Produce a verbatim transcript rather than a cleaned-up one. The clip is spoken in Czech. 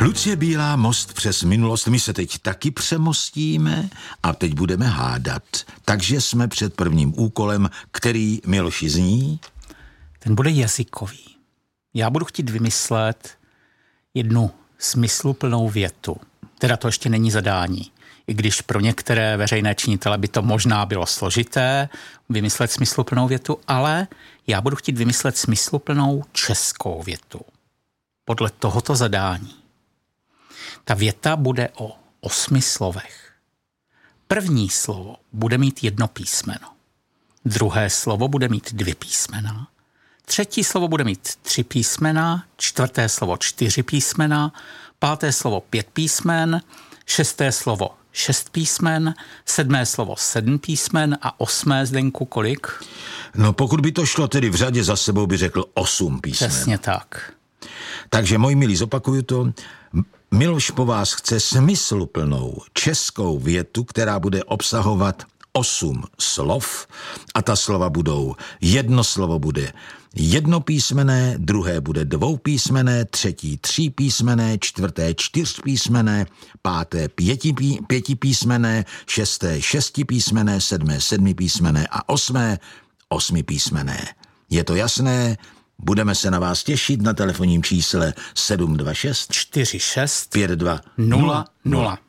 Lucie Bílá, Most přes minulost. My se teď taky přemostíme a teď budeme hádat. Takže jsme před prvním úkolem, který, Miloši, zní? Ten bude jazykový. Já budu chtít vymyslet jednu smysluplnou větu. Teda to ještě není zadání. I když pro některé veřejné činitele by to možná bylo složité vymyslet smysluplnou větu, ale já budu chtít vymyslet smysluplnou českou větu. Podle tohoto zadání. Ta věta bude o osmi slovech. První slovo bude mít jedno písmeno. Druhé slovo bude mít dvě písmena. Třetí slovo bude mít tři písmena. Čtvrté slovo čtyři písmena. Páté slovo pět písmen. Šesté slovo šest písmen. Sedmé slovo sedm písmen. A osmé, Zdenku, kolik? No pokud by to šlo tedy v řadě za sebou, by řekl osm písmen. Přesně tak. Takže, moji milí, zopakuju to. Miloš po vás chce smysluplnou českou větu, která bude obsahovat osm slov a ta slova budou, jedno slovo bude jednopísmené, druhé bude dvoupísmené, třetí třípísmené, čtvrté čtyřpísmené, páté pětipí, pětipísmené, šesté šestipísmené, sedmé sedmipísmené a osmé osmipísmené. Je to jasné? Budeme se na vás těšit na telefonním čísle sedm dva šest čtyři šest pět dva nula nula.